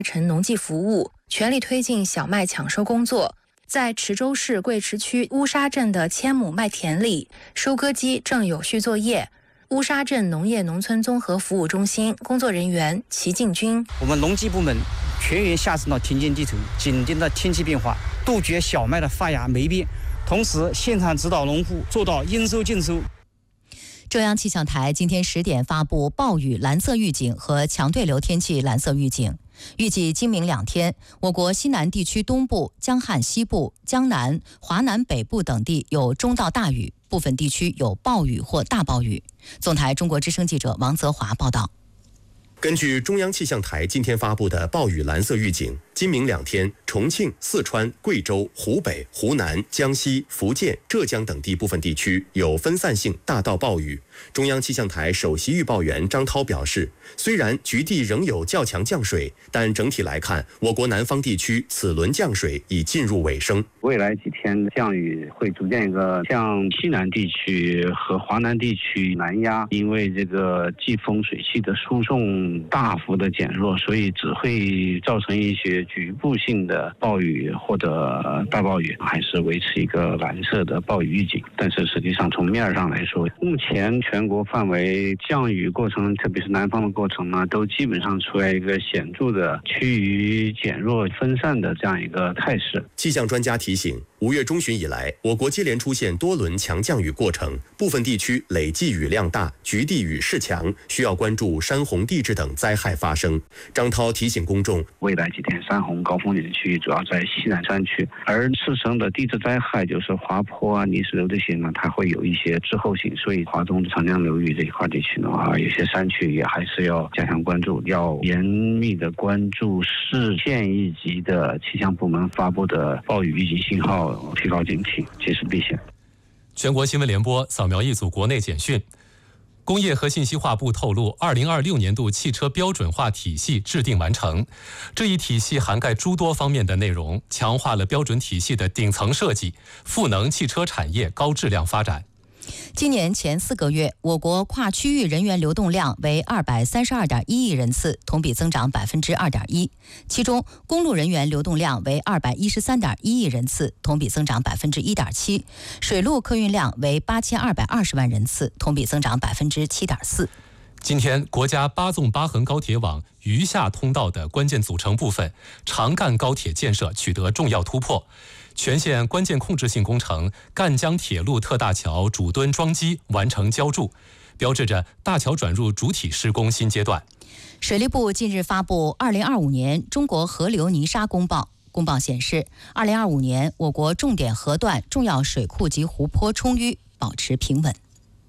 成农技服务，全力推进小麦抢收工作。在池州市贵池区乌沙镇的1000亩麦田里，收割机正有序作业。乌沙镇农业农村综合服务中心工作人员齐进军： 我们农技部门全员下沉到田间地头，紧盯着天气变化，杜绝小麦的发芽霉变，同时现场指导农户做到应收尽收。 中央气象台今天10点发布暴雨蓝色预警和强对流天气蓝色预警，预计今明2天，我国西南地区东部、江汉西部、江南、华南北部等地有中到大雨，部分地区有暴雨或大暴雨。总台中国之声记者王泽华报道。 根据中央气象台今天发布的暴雨蓝色预警，今明2天，重庆、四川、贵州、湖北、湖南、江西、福建、浙江等地部分地区有分散性大到暴雨。中央气象台首席预报员张涛表示，虽然局地仍有较强降水，但整体来看，我国南方地区此轮降水已进入尾声。 未来几天降雨会逐渐一个向西南地区和华南地区南压，因为这个季风水气的输送大幅的减弱，所以只会造成一些局部性的暴雨或者大暴雨，还是维持一个蓝色的暴雨预警。但是实际上从面上来说，目前全国范围降雨过程，特别是南方的过程呢，都基本上出来一个显著的趋于减弱分散的这样一个态势。 气象专家提醒，5月中旬以来，我国接连出现多轮强降雨过程，部分地区累计雨量大，局地雨势强，需要关注山洪地质等灾害发生。张涛提醒公众， 未来几天山洪高风险区域主要在西南山区，而次生的地质灾害就是滑坡啊、泥石流这些呢，它会有一些滞后性，所以华东长江流域这一块地区的话，有些山区也还是要加强关注，要严密的关注市县一级的气象部门发布的暴雨预警信号，提高警惕，及时避险。 全国新闻联播扫描一组国内简讯。工业和信息化部透露，2026年度汽车标准化体系制定完成。这一体系涵盖诸多方面的内容，强化了标准体系的顶层设计，赋能汽车产业高质量发展。 今年前4个月，我国跨区域人员流动量为232.1亿人次，同比增长2.1%。其中，公路人员流动量为213.1亿人次，同比增长1.7%；水路客运量为8220万人次，同比增长7.4%。 今天，国家8纵8横高铁网余下通道的关键组成部分长赣高铁建设取得重要突破。全线关键控制性工程赣江铁路特大桥主墩桩基完成浇筑，标志着大桥转入主体施工新阶段。 水利部近日发布2025年中国河流泥沙公报。公报显示，2025年我国重点河段重要水库及湖泊充裕，保持平稳。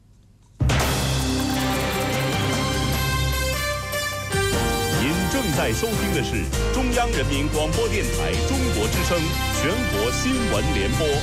正在收听的是中央人民广播电台中国之声全国新闻联播。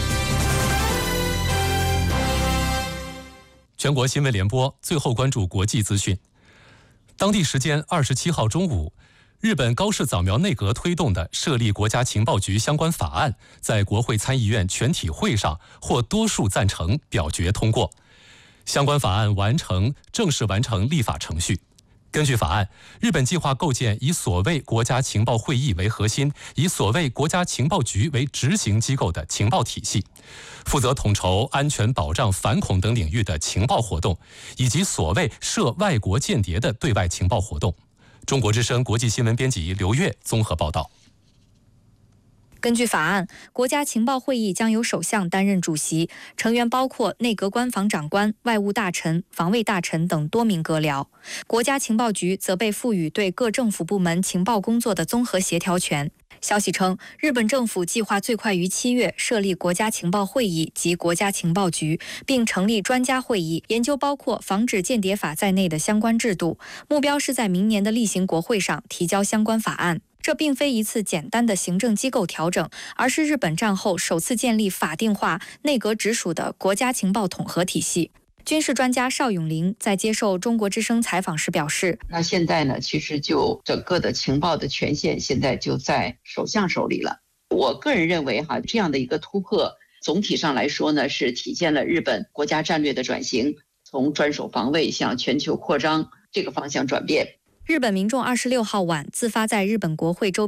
全国新闻联播最后关注国际资讯。当地时间27号中午，日本高市早苗内阁推动的设立国家情报局相关法案，在国会参议院全体会上获多数赞成表决通过，相关法案正式完成立法程序。根据法案，日本计划构建以所谓国家情报会议为核心，以所谓国家情报局为执行机构的情报体系，负责统筹安全保障、反恐等领域的情报活动，以及所谓涉外国间谍的对外情报活动。中国之声国际新闻编辑刘越综合报道。 根据法案，国家情报会议将由首相担任主席，成员包括内阁官房长官、外务大臣、防卫大臣等多名阁僚。国家情报局则被赋予对各政府部门情报工作的综合协调权。消息称，日本政府计划最快于7月设立国家情报会议及国家情报局，并成立专家会议，研究包括防止间谍法在内的相关制度，目标是在明年的例行国会上提交相关法案。这并非一次简单的行政机构调整，而是日本战后首次建立法定化、内阁直属的国家情报统合体系。军事专家邵永林在接受中国之声采访时表示， 那现在呢，其实就整个的情报的权限现在就在首相手里了。我个人认为这样的一个突破，总体上来说呢，是体现了日本国家战略的转型，从专守防卫向全球扩张这个方向转变。 日本民众26号晚自发在日本国会周